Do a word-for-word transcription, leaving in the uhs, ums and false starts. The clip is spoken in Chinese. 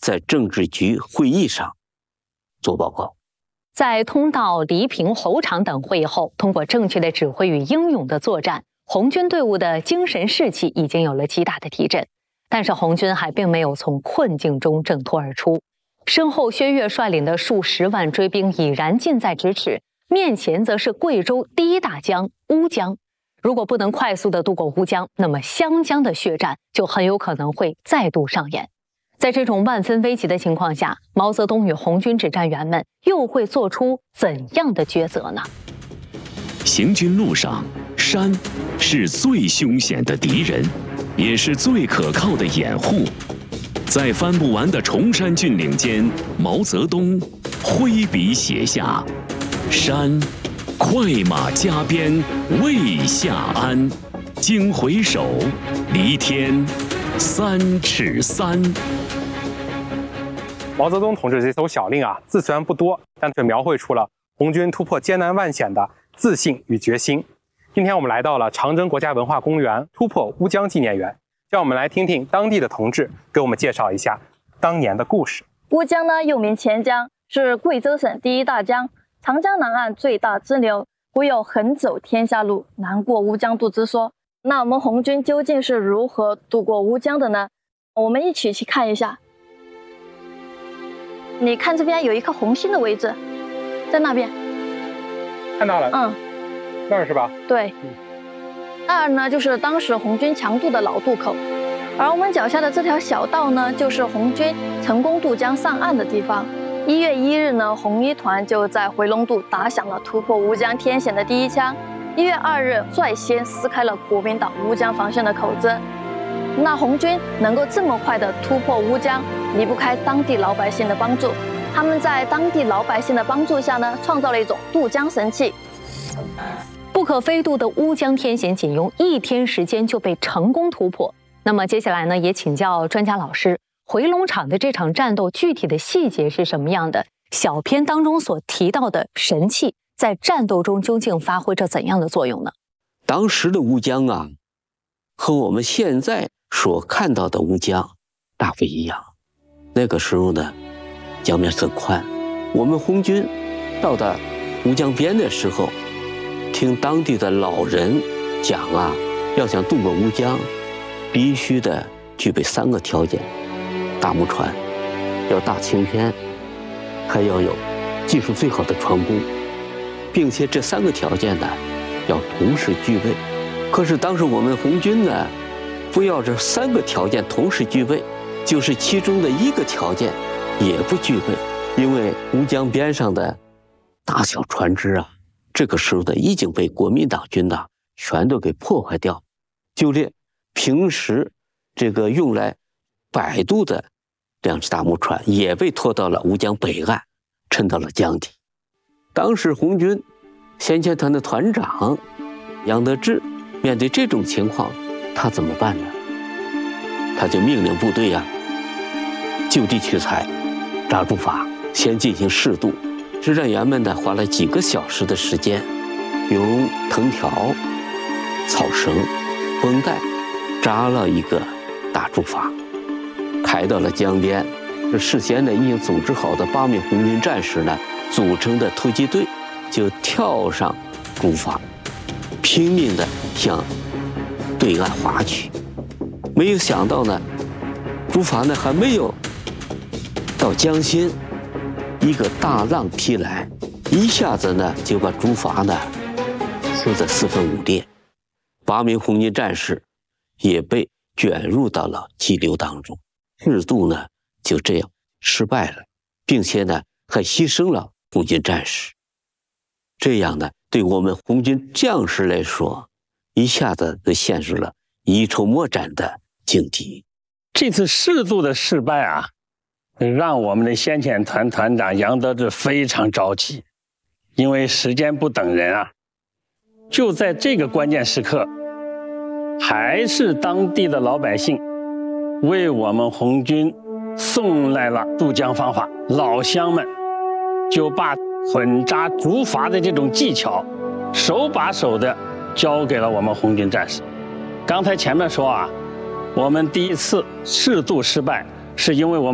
在政治局会议上做报告。 在通道黎平、侯场等会议后，通过正确的指挥与英勇的作战，红军队伍的精神士气已经有了极大的提振。但是红军还并没有从困境中挣脱而出，身后薛岳率领的数十万追兵已然近在咫尺，面前则是贵州第一大江乌江。如果不能快速地渡过乌江，那么湘江的血战就很有可能会再度上演。在这种万分危急的情况下，毛泽东与红军指战员们又会做出怎样的抉择呢？ 行军路上，山是最凶险的敌人，也是最可靠的掩护。在翻不完的崇山峻岭间，毛泽东挥笔写下：山，快马加鞭未下鞍，经回首，离天三尺三。 毛泽东同志这艘小令啊，字虽然不多，但却描绘出了红军突破艰难万险的自信与决心。今天我们来到了长征国家文化公园突破乌江纪念园，让我们来听听当地的同志给我们介绍一下当年的故事。 乌江呢，又名钱江，是贵州省第一大江，长江南岸最大支流，古有横走天下路，难过乌江渡之说。那我们红军究竟是如何渡过乌江的呢？我们一起去看一下。你看这边有一颗红心的位置，在那边。 看到了。 嗯， 那儿是吧？ 对。嗯，那儿呢就是当时红军强渡的老渡口，而我们脚下的这条小道呢，就是红军成功渡江上岸的地方。一月一日呢，红一团就在回龙渡打响了突破乌江天险的第一枪。一月二日，率先撕开了国民党乌江防线的口子。那红军能够这么快的突破乌江，离不开当地老百姓的帮助。他们在当地老百姓的帮助下呢，创造了一种渡江神器。 不可飞渡的乌江天险，仅用一天时间就被成功突破。那么接下来呢，也请教专家老师，回龙场的这场战斗具体的细节是什么样的？小篇当中所提到的神器，在战斗中究竟发挥着怎样的作用呢？ 当时的乌江啊，和我们现在所看到的乌江大不一样。那个时候呢，江面很宽。我们红军到达乌江边的时候，听当地的老人讲啊，要想渡过乌江，必须的具备三个条件：大木船，要大晴天，还要有技术最好的船工，并且这三个条件呢，要同时具备。可是当时我们红军呢，不要这三个条件同时具备，就是其中的一个条件也不具备，因为乌江边上的大小船只啊，这个时候呢已经被国民党军呐全都给破坏掉，就连平时这个用来摆渡的两只大木船也被拖到了乌江北岸，沉到了江底。当时红军先遣团的团长杨得志面对这种情况，他怎么办呢？他就命令部队啊就地取材，扎住筏，先进行试渡。指战员们呢花了几个小时的时间，用藤条、草绳、绷带扎了一个大竹筏，开到了江边。这事先呢已经组织好的八名红军战士呢组成的突击队就跳上竹筏，拼命地向对岸划去。没有想到呢，竹筏呢还没有到江心，一个大浪劈来，一下子呢就把竹筏呢撕得四分五裂，八名红军战士也被卷入到了激流当中，试渡呢就这样失败了，并且呢还牺牲了红军战士。这样呢，对我们红军将士来说，一下子就陷入了一筹莫展的境地。 这次试渡的失败啊，让我们的先遣团团长杨得志非常着急，因为时间不等人啊。就在这个关键时刻，还是当地的老百姓为我们红军送来了渡江方法，老乡们就把混扎竹筏的这种技巧手把手的交给了我们红军战士。刚才前面说啊，我们第一次试渡失败是因为我们